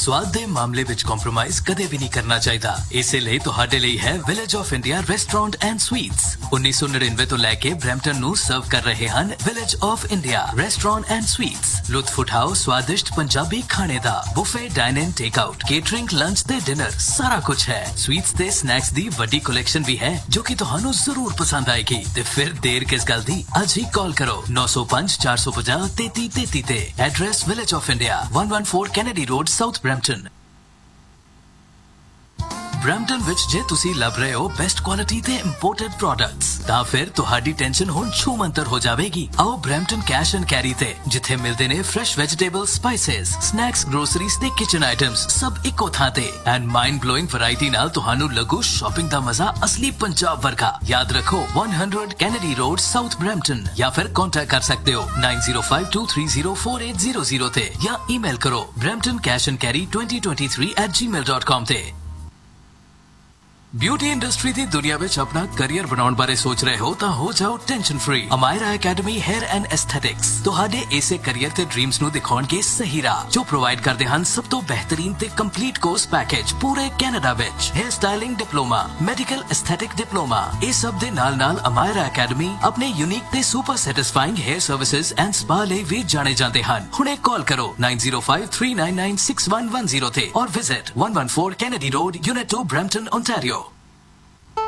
स्वाद दे मामले विच कॉम्प्रोमाइज कदे भी नहीं करना चाहिए। इसे लिए तुहाडे लिए है village of India restaurant and sweets. 1999 तो लैके ब्रैम्पटन नू सर्व कर रहे हैं village of India restaurant and sweets. लुत्फ उठाओ स्वादिष्ट पंजाबी खाने दा। Buffet, dine in, take out, catering, lunch ते डिनर सारा कुछ है। स्वीट्स ते स्नैक्स दी वड्डी कलेक्शन भी है जो कि तुहानू जरूर पसंद आएगी। ते फिर देर किस गल दी, अज ही कॉल करो 905 450 3333 ते। Address village of India 114 Kennedy road, south Brampton. Brampton विच जे तुसी लभ रहे हो बेस्ट क्वालिटी ते इंपोर्टेड प्रोडक्ट्स तां फिर तुहाडी टेंशन हुण छू मंतर हो जावेगी। आओ ब्रैम्पटन कैश एंड कैरी ते जिथे मिलदे ने fresh vegetables, spices, snacks, groceries ते किचन आइटम्स सब इको थां ते एंड माइंड ब्लोइंग वैरायटी नाल तुहानू लगू शॉपिंग दा मजा असली पंजाब वर्गा। याद रखो 100 कैनेडी रोड, साउथ ब्रैम्पटन या फिर कांटेक्ट कर सकते हो 9052304800 ते या ईमेल करो bramptoncashandcarry2023@gmail.com ते। ब्यूटी इंडस्ट्री दी दुनिया विच अपना करियर बनाउण बारे सोच रहे हो तां हो जाओ tension free. Amayra academy hair and aesthetics तुहाडे इसे करियर ते ड्रीम्स नू दिखाउण के सही राह जो प्रोवाइड करदे हन सब तो बेहतरीन ते कंप्लीट कोर्स पैकेज पूरे कैनेडा विच। Hair styling diploma, medical aesthetic diploma, ए सब दे नाल अमायरा एकेडमी अपने यूनिक ते super satisfying hair services and spa ले भी जाने जाते हन। हुणे कॉल करो 9053996110 ते और visit 114 Kennedy road, unit 2, Brampton, Ontario.